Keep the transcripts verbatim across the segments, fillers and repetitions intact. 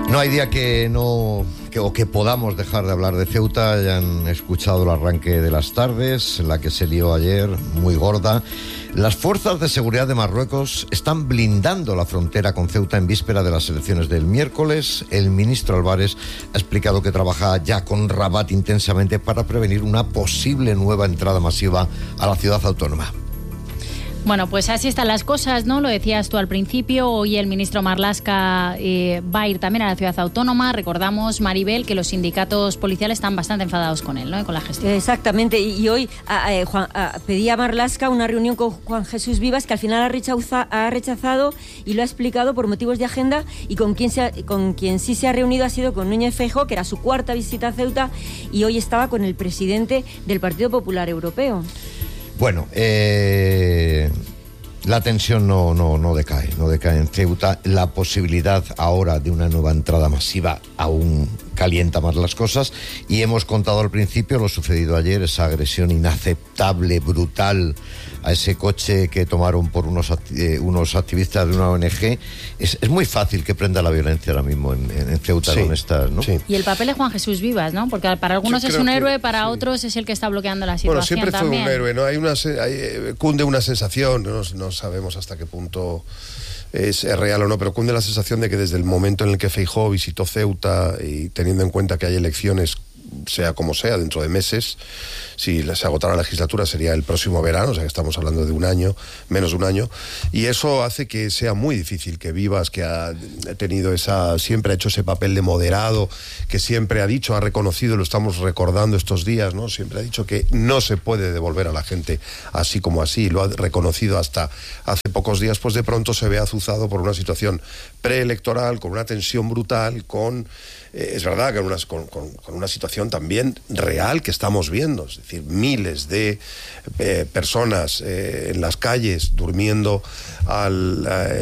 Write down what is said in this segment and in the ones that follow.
No hay día que no que, o que podamos dejar de hablar de Ceuta. Ya han escuchado el arranque de las tardes, la que se lió ayer, muy gorda. Las fuerzas de seguridad de Marruecos están blindando la frontera con Ceuta en víspera de las elecciones del miércoles. El ministro Álvarez ha explicado que trabaja ya con Rabat intensamente para prevenir una posible nueva entrada masiva a la ciudad autónoma. Bueno, pues así están las cosas, ¿no? Lo decías tú al principio. Hoy el ministro Marlaska eh, va a ir también a la ciudad autónoma. Recordamos, Maribel, que los sindicatos policiales están bastante enfadados con él, ¿no? Y con la gestión. Exactamente. Y, y hoy a, a, Juan, a, pedía a Marlaska una reunión con Juan Jesús Vivas, que al final ha, rechaza, ha rechazado y lo ha explicado por motivos de agenda. Y con quien, se ha, con quien sí se ha reunido ha sido con Núñez Feijóo, que era su cuarta visita a Ceuta, y hoy estaba con el presidente del Partido Popular Europeo. Bueno, eh, la tensión no, no, no decae, no decae en Ceuta. La posibilidad ahora de una nueva entrada masiva aún calienta más las cosas. Y hemos contado al principio lo sucedido ayer, esa agresión inaceptable, brutal, a ese coche que tomaron por unos, eh, unos activistas de una O N Ge. Es, es muy fácil que prenda la violencia ahora mismo en, en Ceuta, sí, con estas, ¿no? Sí. Y el papel de Juan Jesús Vivas, ¿no? Porque para algunos es un héroe, para sí. otros es el que está bloqueando la situación. Bueno, siempre también. fue un héroe, ¿no? Hay una, hay, cunde una sensación, no, no sabemos hasta qué punto es, es real o no, pero cunde la sensación de que desde el momento en el que Feijóo visitó Ceuta, y teniendo en cuenta que hay elecciones, sea como sea, dentro de meses, si se agotara la legislatura sería el próximo verano, o sea que estamos hablando de un año, menos de un año, y eso hace que sea muy difícil que Vivas, que ha tenido esa, siempre ha hecho ese papel de moderado, que siempre ha dicho, ha reconocido, lo estamos recordando estos días, ¿no? Siempre ha dicho que no se puede devolver a la gente así como así, lo ha reconocido hasta hace pocos días, pues de pronto se ve azuzado por una situación preelectoral, con una tensión brutal, con... Eh, es verdad que una, con, con, con una situación también real que estamos viendo, es decir, miles de eh, personas eh, en las calles durmiendo al,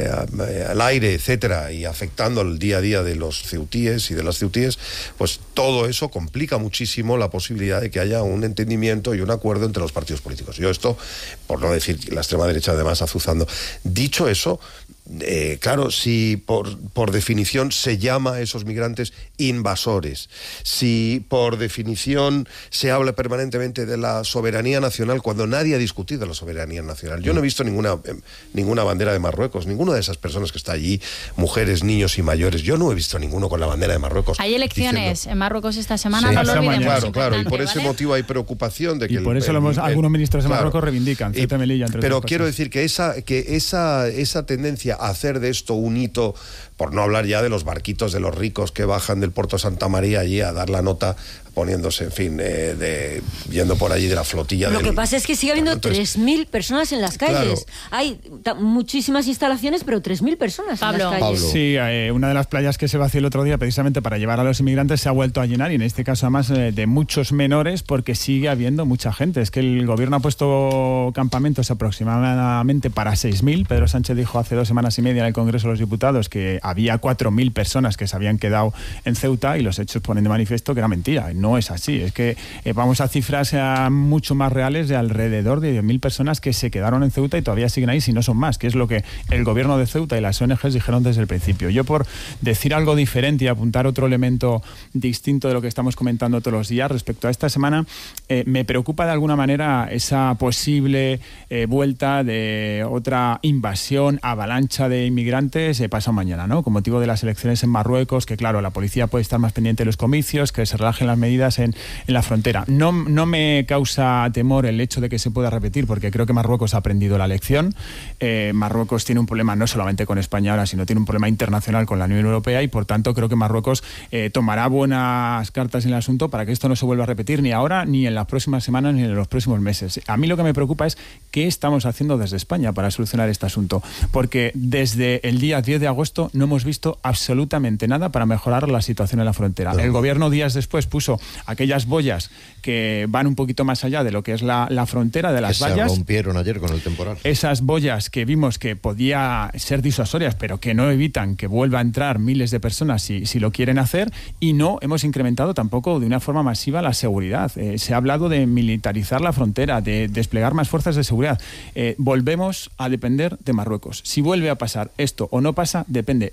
eh, al aire, etcétera, y afectando el día a día de los ceutíes y de las ceutíes, pues todo eso complica muchísimo la posibilidad de que haya un entendimiento y un acuerdo entre los partidos políticos. Yo esto, por no decir la extrema derecha además azuzando. Dicho eso, Eh, claro, si por, por definición se llama a esos migrantes invasores, si por definición se habla permanentemente de la soberanía nacional cuando nadie ha discutido la soberanía nacional. Yo no he visto ninguna, eh, ninguna bandera de Marruecos, ninguna de esas personas que está allí, mujeres, niños y mayores, yo no he visto ninguno con la bandera de Marruecos. Hay elecciones diciendo, en Marruecos esta semana, sí, no lo olvidemos. Claro, claro, y por ¿vale? ese motivo hay preocupación de que... Y por el, eso el, lo hemos, el, algunos ministros de Marruecos claro, reivindican, Ceuta y Melilla, entre pero quiero decir que esa, que esa, esa tendencia a hacer de esto un hito, por no hablar ya de los barquitos de los ricos que bajan del puerto Santa María allí a dar la nota, poniéndose, en fin, eh, de, yendo por allí de la flotilla. Lo del, que pasa es que sigue habiendo Entonces, tres mil personas en las calles. Claro. Hay ta- muchísimas instalaciones, pero tres mil personas Pablo. en las calles. Pablo. Sí, eh, una de las playas que se vació el otro día precisamente para llevar a los inmigrantes se ha vuelto a llenar, y en este caso además eh, de muchos menores, porque sigue habiendo mucha gente. Es que el gobierno ha puesto campamentos aproximadamente para seis mil. Pedro Sánchez dijo hace dos semanas y media en el Congreso de los Diputados que había cuatro mil personas que se habían quedado en Ceuta, y los hechos ponen de manifiesto que era mentira. No es así. Es que eh, vamos a cifras eh, mucho más reales, de alrededor de diez mil personas que se quedaron en Ceuta y todavía siguen ahí, si no son más, que es lo que el gobierno de Ceuta y las O N Ges dijeron desde el principio. Yo, por decir algo diferente y apuntar otro elemento distinto de lo que estamos comentando todos los días respecto a esta semana, eh, me preocupa de alguna manera esa posible eh, vuelta de otra invasión, avalancha de inmigrantes eh, pasado mañana, ¿no? Con motivo de las elecciones en Marruecos, que claro, la policía puede estar más pendiente de los comicios, que se relajen las medidas en en la frontera. No, no me causa temor el hecho de que se pueda repetir, porque creo que Marruecos ha aprendido la lección. Eh, Marruecos tiene un problema no solamente con España ahora, sino tiene un problema internacional con la Unión Europea, y por tanto creo que Marruecos eh, tomará buenas cartas en el asunto para que esto no se vuelva a repetir ni ahora, ni en las próximas semanas, ni en los próximos meses. A mí lo que me preocupa es qué estamos haciendo desde España para solucionar este asunto, porque desde el día diez de agosto no hemos visto absolutamente nada para mejorar la situación en la frontera. El gobierno días después puso aquellas boyas que van un poquito más allá de lo que es la, la frontera de las que vallas. Se rompieron ayer con el temporal. Esas boyas que vimos que podía ser disuasorias, pero que no evitan que vuelva a entrar miles de personas si, si lo quieren hacer, y no hemos incrementado tampoco de una forma masiva la seguridad. Eh, se ha hablado de militarizar la frontera, de desplegar más fuerzas de seguridad. Eh, volvemos a depender de Marruecos. Si vuelve a pasar esto o no pasa, depende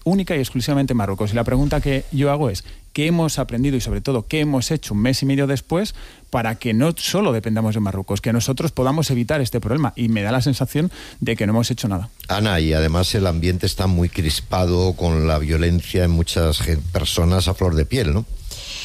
única y exclusivamente en Marruecos. Y la pregunta que yo hago es, ¿qué hemos aprendido y sobre todo qué hemos hecho un mes y medio después para que no solo dependamos de Marruecos, que nosotros podamos evitar este problema? Y me da la sensación de que no hemos hecho nada. Ana, y además el ambiente está muy crispado con la violencia en muchas personas a flor de piel, ¿no?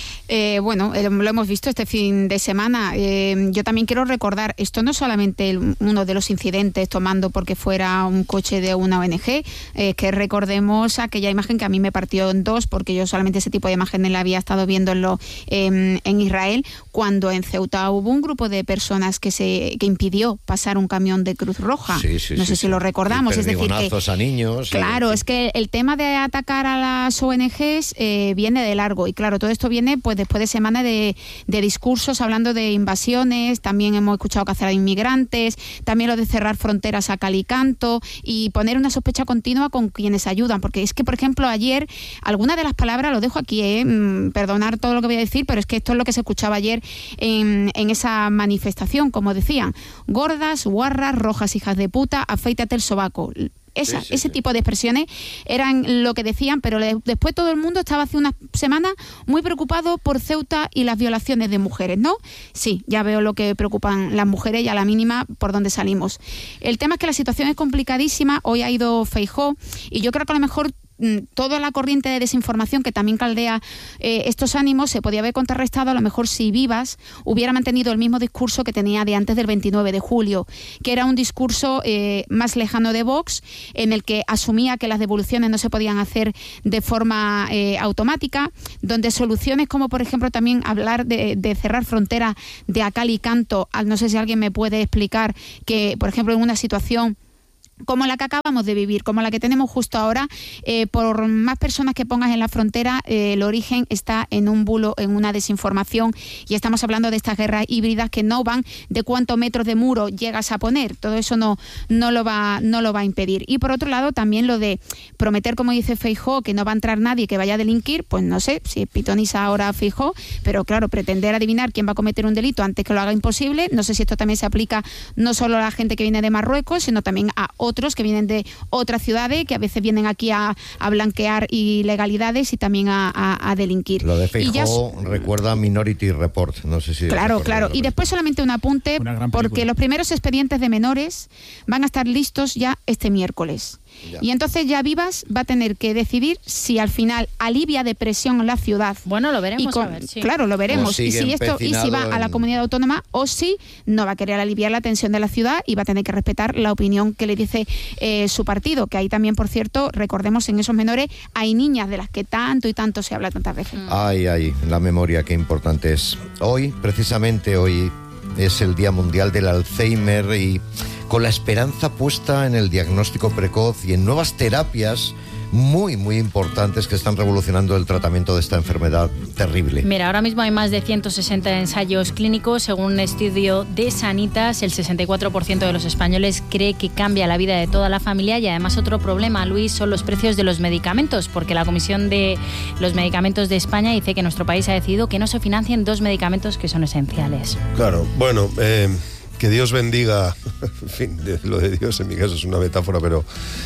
Eh, bueno, eh, lo hemos visto este fin de semana. Eh, yo también quiero recordar, esto no es solamente el, uno de los incidentes tomando porque fuera un coche de una O N G, eh, que recordemos aquella imagen que a mí me partió en dos, porque yo solamente ese tipo de imágenes la había estado viéndolo eh, en Israel, cuando en Ceuta hubo un grupo de personas que se que impidió pasar un camión de Cruz Roja. Sí, sí, no sí, sé sí. si lo recordamos. Y es decir, que, a niños. claro, y... es que el tema de atacar a las O N Ges eh, viene de largo, y claro, todo esto viene pues después de semanas de, de discursos hablando de invasiones. También hemos escuchado cazar a inmigrantes, también lo de cerrar fronteras a cal y canto y poner una sospecha continua con quienes ayudan, porque es que, por ejemplo, ayer, alguna de las palabras, lo dejo aquí, eh, mm, perdonar todo lo que voy a decir, pero es que esto es lo que se escuchaba ayer en, en esa manifestación, como decían: gordas, guarras, rojas, hijas de puta, afeítate el sobaco. Esa, sí, sí, ese sí. tipo de expresiones eran lo que decían, pero le, después todo el mundo estaba hace unas semanas muy preocupado por Ceuta y las violaciones de mujeres, ¿no? Sí, ya veo lo que preocupan las mujeres y a la mínima por dónde salimos. El tema es que la situación es complicadísima. Hoy ha ido Feijóo y yo creo que a lo mejor toda la corriente de desinformación que también caldea eh, estos ánimos se podía haber contrarrestado a lo mejor si Vivas hubiera mantenido el mismo discurso que tenía de antes del veintinueve de julio, que era un discurso eh, más lejano de Vox, en el que asumía que las devoluciones no se podían hacer de forma eh, automática, donde soluciones como por ejemplo también hablar de, de cerrar fronteras de a cal y canto. No sé si alguien me puede explicar que, por ejemplo, en una situación como la que acabamos de vivir, como la que tenemos justo ahora, eh, por más personas que pongas en la frontera, eh, el origen está en un bulo, en una desinformación, y estamos hablando de estas guerras híbridas que no van de cuántos metros de muro llegas a poner. Todo eso no, no, lo va, no lo va a impedir. Y por otro lado, también lo de prometer, como dice Feijóo, que no va a entrar nadie que vaya a delinquir, pues no sé si pitoniza ahora Feijóo, pero claro, pretender adivinar quién va a cometer un delito antes que lo haga imposible. No sé si esto también se aplica no solo a la gente que viene de Marruecos, sino también a otros que vienen de otras ciudades, que a veces vienen aquí a, a blanquear ilegalidades y también a, a, a delinquir. Lo de Feijóo ya... recuerda a Minority Report, no sé si... Claro, claro. Y después solamente un apunte, porque los primeros expedientes de menores van a estar listos ya este miércoles. Ya. Y entonces ya Vivas va a tener que decidir si al final alivia de presión la ciudad. Bueno, lo veremos con, a ver, sí. Claro, lo veremos. Y si esto y si va en... a la comunidad autónoma, o si no va a querer aliviar la tensión de la ciudad y va a tener que respetar la opinión que le dice eh, su partido. Que ahí también, por cierto, recordemos, en esos menores hay niñas de las que tanto y tanto se habla tantas veces. Mm. Ay, ay, la memoria, qué importante es. Hoy, precisamente hoy, es el Día Mundial del Alzheimer, y con la esperanza puesta en el diagnóstico precoz y en nuevas terapias muy, muy importantes que están revolucionando el tratamiento de esta enfermedad terrible. Mira, ahora mismo hay más de ciento sesenta ensayos clínicos. Según un estudio de Sanitas, el sesenta y cuatro por ciento de los españoles cree que cambia la vida de toda la familia. Y además otro problema, Luis, son los precios de los medicamentos, porque la Comisión de los Medicamentos de España dice que nuestro país ha decidido que no se financien dos medicamentos que son esenciales. Claro, bueno... Eh... Que Dios bendiga, en fin, lo de Dios en mi caso es una metáfora, pero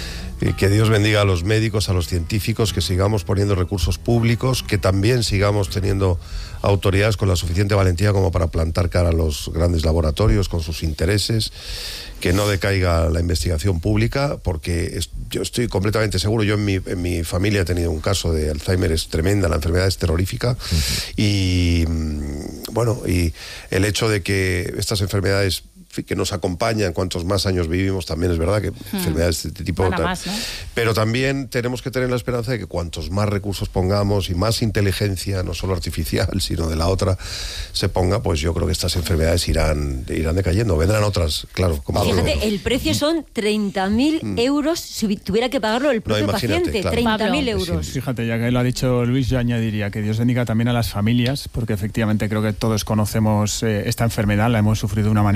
que Dios bendiga a los médicos, a los científicos, que sigamos poniendo recursos públicos, que también sigamos teniendo autoridades con la suficiente valentía como para plantar cara a los grandes laboratorios con sus intereses, que no decaiga la investigación pública, porque es, yo estoy completamente seguro, yo en mi, en mi familia he tenido un caso de Alzheimer, es tremenda, la enfermedad es terrorífica, uh-huh. y bueno, y el hecho de que estas enfermedades que nos acompañan, cuantos más años vivimos, también es verdad que hmm. enfermedades de este tipo... Para más, ¿no? Pero también tenemos que tener la esperanza de que cuantos más recursos pongamos y más inteligencia, no solo artificial, sino de la otra, se ponga, pues yo creo que estas enfermedades irán, irán decayendo. Vendrán otras, claro. Como Fíjate, el precio son treinta mil hmm. euros si tuviera que pagarlo el propio no, paciente. Claro. treinta mil euros. Sí, fíjate, ya que lo ha dicho Luis, yo añadiría que Dios bendiga también a las familias, porque efectivamente creo que todos conocemos eh, esta enfermedad, la hemos sufrido de una manera o de otra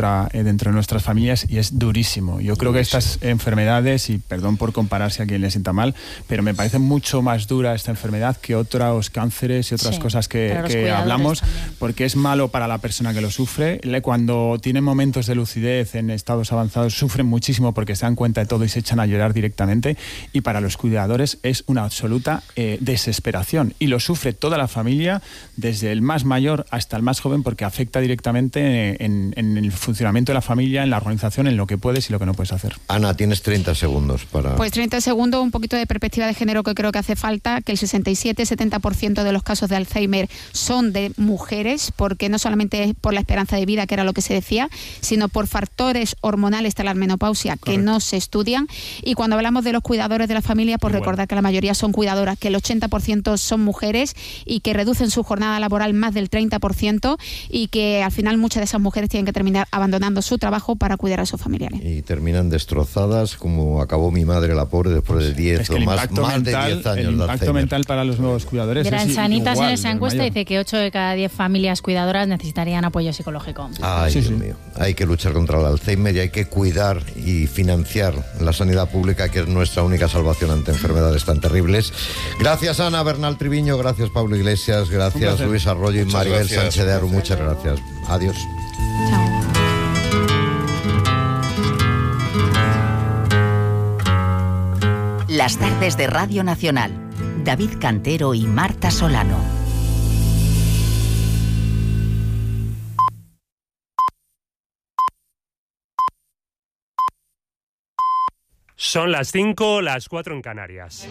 nuestra, eh, dentro de nuestras familias y es durísimo. Yo creo que estas enfermedades, y perdón por compararse a quien le sienta mal, pero me parece mucho más dura esta enfermedad que otros cánceres y otras sí, cosas que, que hablamos, también. Porque es malo para la persona que lo sufre. Cuando tienen momentos de lucidez en estados avanzados, sufren muchísimo porque se dan cuenta de todo y se echan a llorar directamente. Y para los cuidadores es una absoluta eh, desesperación. Y lo sufre toda la familia, desde el más mayor hasta el más joven, porque afecta directamente en, en el funcionamiento de la familia, en la organización, en lo que puedes y lo que no puedes hacer. Ana, tienes treinta segundos para... Pues treinta segundos, un poquito de perspectiva de género que creo que hace falta, que el sesenta y siete a setenta por ciento de los casos de Alzheimer son de mujeres, porque no solamente es por la esperanza de vida, que era lo que se decía, sino por factores hormonales de la menopausia que Correcto. No se estudian. Y cuando hablamos de los cuidadores de la familia, pues Igual. recordar que la mayoría son cuidadoras, que el ochenta por ciento son mujeres y que reducen su jornada laboral más del treinta por ciento y que al final muchas de esas mujeres tienen que terminar abandonando su trabajo para cuidar a sus familiares. Y terminan destrozadas, como acabó mi madre, la pobre, después de diez o más, más de diez años. El impacto mental para los nuevos cuidadores. Gran es Sanitas igual, en esa encuesta dice que ocho de cada diez familias cuidadoras necesitarían apoyo psicológico. Ay, sí, Dios sí. mío. Hay que luchar contra el Alzheimer y hay que cuidar y financiar la sanidad pública, que es nuestra única salvación ante enfermedades tan terribles. Gracias, Ana Bernal Triviño, gracias, Pablo Iglesias, gracias, Luis Arroyo y Maribel Sánchez de Aru. Muchas gracias. Adiós. Chao. Las tardes de Radio Nacional. David Cantero y Marta Solano. Son las cinco, las cuatro en Canarias.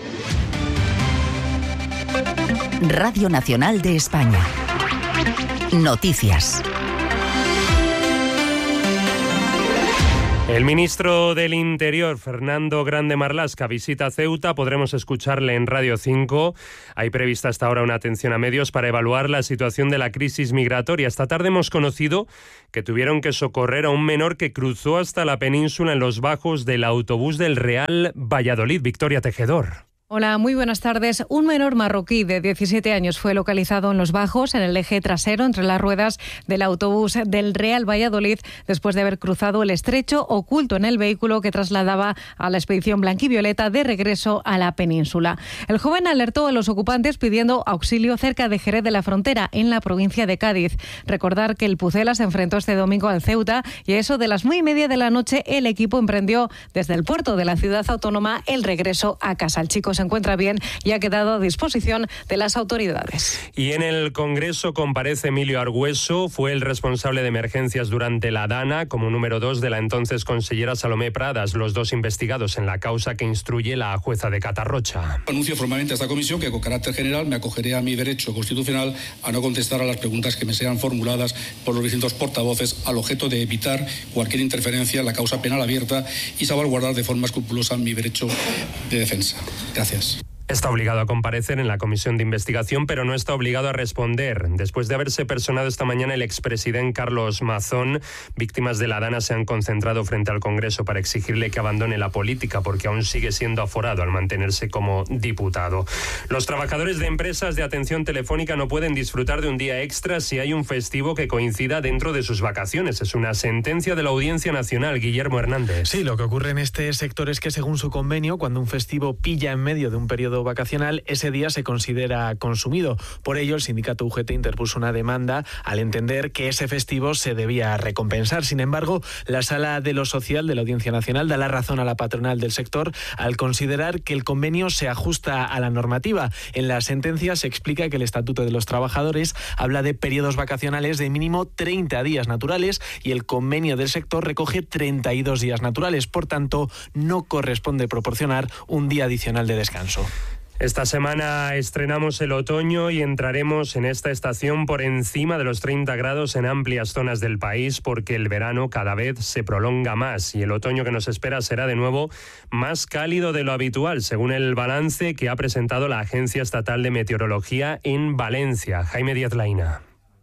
Radio Nacional de España. Noticias. El ministro del Interior, Fernando Grande Marlaska, visita Ceuta. Podremos escucharle en Radio cinco. Hay prevista hasta ahora una atención a medios para evaluar la situación de la crisis migratoria. Esta tarde hemos conocido que tuvieron que socorrer a un menor que cruzó hasta la península en los bajos del autobús del Real Valladolid. Victoria Tejedor. Hola, muy buenas tardes. Un menor marroquí de diecisiete años fue localizado en los bajos, en el eje trasero, entre las ruedas del autobús del Real Valladolid, después de haber cruzado el estrecho, oculto en el vehículo que trasladaba a la expedición blanquivioleta de regreso a la península. El joven alertó a los ocupantes pidiendo auxilio cerca de Jerez de la Frontera, en la provincia de Cádiz. Recordar que el Pucela se enfrentó este domingo al Ceuta y a eso de las nueve y media de la noche el equipo emprendió desde el puerto de la ciudad autónoma el regreso a casa. El chico se Se encuentra bien y ha quedado a disposición de las autoridades. Y en el Congreso comparece Emilio Argüeso. Fue el responsable de emergencias durante la Dana, como número dos de la entonces consellera Salomé Pradas, los dos investigados en la causa que instruye la jueza de Catarrocha. Anuncio formalmente a esta comisión que, con carácter general, me acogeré a mi derecho constitucional a no contestar a las preguntas que me sean formuladas por los distintos portavoces, al objeto de evitar cualquier interferencia en la causa penal abierta y salvaguardar de forma escrupulosa mi derecho de defensa. Gracias. Está obligado a comparecer en la comisión de investigación, pero no está obligado a responder. Después de haberse personado esta mañana el expresidente Carlos Mazón, víctimas de la Dana se han concentrado frente al Congreso para exigirle que abandone la política, porque aún sigue siendo aforado al mantenerse como diputado. Los trabajadores de empresas de atención telefónica no pueden disfrutar de un día extra si hay un festivo que coincida dentro de sus vacaciones. Es una sentencia de la Audiencia Nacional. Guillermo Hernández. Sí, lo que ocurre en este sector es que, según su convenio, cuando un festivo pilla en medio de un periodo vacacional, ese día se considera consumido. Por ello, el sindicato U G T interpuso una demanda al entender que ese festivo se debía recompensar. Sin embargo, la Sala de lo Social de la Audiencia Nacional da la razón a la patronal del sector al considerar que el convenio se ajusta a la normativa. En la sentencia se explica que el Estatuto de los Trabajadores habla de periodos vacacionales de mínimo treinta días naturales y el convenio del sector recoge treinta y dos días naturales. Por tanto, no corresponde proporcionar un día adicional de descanso. Esta semana estrenamos el otoño y entraremos en esta estación por encima de los treinta grados en amplias zonas del país, porque el verano cada vez se prolonga más y el otoño que nos espera será de nuevo más cálido de lo habitual, según el balance que ha presentado la Agencia Estatal de Meteorología en Valencia. Jaime Díaz Laína.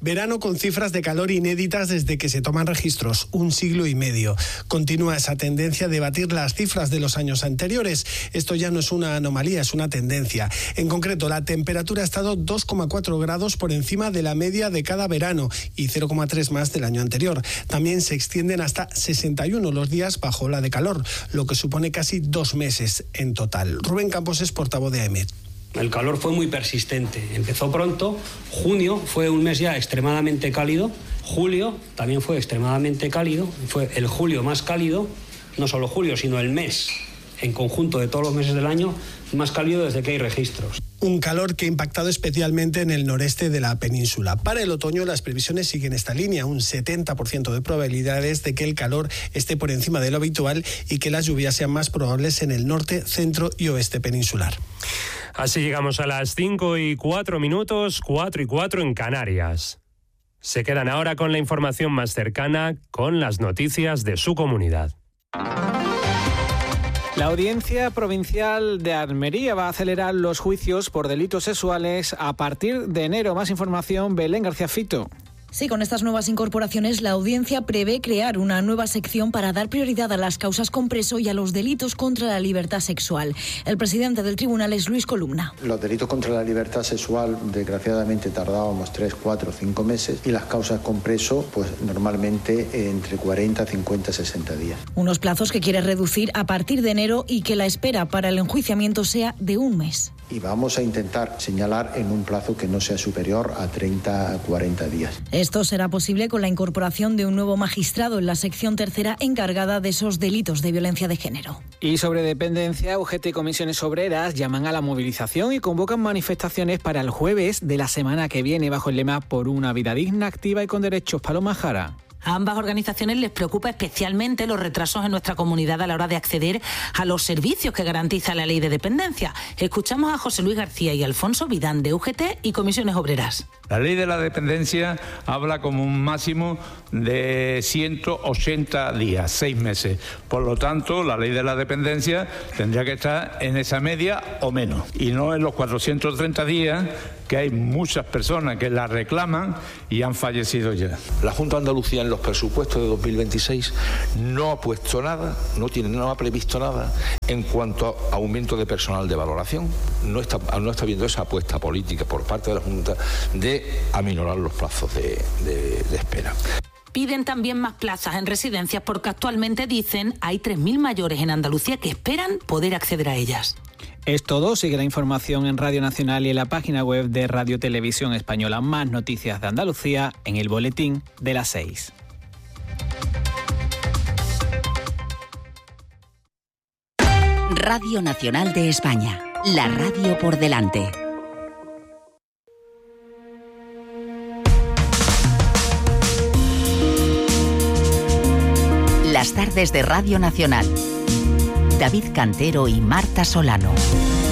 Verano con cifras de calor inéditas desde que se toman registros, un siglo y medio. Continúa esa tendencia de batir las cifras de los años anteriores. Esto ya no es una anomalía, es una tendencia. En concreto, la temperatura ha estado dos coma cuatro grados por encima de la media de cada verano y cero coma tres más del año anterior. También se extienden hasta sesenta y uno los días bajo ola de calor, lo que supone casi dos meses en total. Rubén Campos es portavoz de A E M E T. El calor fue muy persistente, empezó pronto, junio fue un mes ya extremadamente cálido, julio también fue extremadamente cálido, fue el julio más cálido, no solo julio, sino el mes en conjunto de todos los meses del año más cálido desde que hay registros. Un calor que ha impactado especialmente en el noreste de la península. Para el otoño las previsiones siguen esta línea, un setenta por ciento de probabilidades de que el calor esté por encima de lo habitual y que las lluvias sean más probables en el norte, centro y oeste peninsular. Así llegamos a las cinco y cuatro minutos, cuatro y cuatro en Canarias. Se quedan ahora con la información más cercana, con las noticias de su comunidad. La Audiencia Provincial de Almería va a acelerar los juicios por delitos sexuales a partir de enero. Más información, Belén García Fito. Sí, con estas nuevas incorporaciones, la Audiencia prevé crear una nueva sección para dar prioridad a las causas con preso y a los delitos contra la libertad sexual. El presidente del tribunal es Luis Columna. Los delitos contra la libertad sexual, desgraciadamente, tardábamos tres, cuatro, cinco meses y las causas con preso, pues normalmente entre cuarenta, cincuenta, sesenta días. Unos plazos que quiere reducir a partir de enero y que la espera para el enjuiciamiento sea de un mes. Y vamos a intentar señalar en un plazo que no sea superior a treinta a cuarenta días. Esto será posible con la incorporación de un nuevo magistrado en la sección tercera encargada de esos delitos de violencia de género. Y sobre dependencia, U G T y comisiones obreras llaman a la movilización y convocan manifestaciones para el jueves de la semana que viene bajo el lema Por una vida digna, activa y con derechos. Paloma Jara. A ambas organizaciones les preocupa especialmente los retrasos en nuestra comunidad a la hora de acceder a los servicios que garantiza la ley de dependencia. Escuchamos a José Luis García y Alfonso Vidán de U G T y Comisiones Obreras. La ley de la dependencia habla como un máximo de ciento ochenta días, seis meses. Por lo tanto, la ley de la dependencia tendría que estar en esa media o menos. Y no en los cuatrocientos treinta días, que hay muchas personas que la reclaman y han fallecido ya. La Junta de Andalucía en los presupuestos de dos mil veintiséis no ha puesto nada, no tiene, no ha previsto nada en cuanto a aumento de personal de valoración. No está, no está viendo esa apuesta política por parte de la Junta de aminorar los plazos de, de, de espera. Piden también más plazas en residencias porque actualmente, dicen, hay tres mil mayores en Andalucía que esperan poder acceder a ellas. Es todo. Sigue la información en Radio Nacional y en la página web de Radio Televisión Española. Más noticias de Andalucía en el boletín de las seis. Radio Nacional de España. La radio por delante. Las tardes de Radio Nacional. David Cantero y Marta Solano.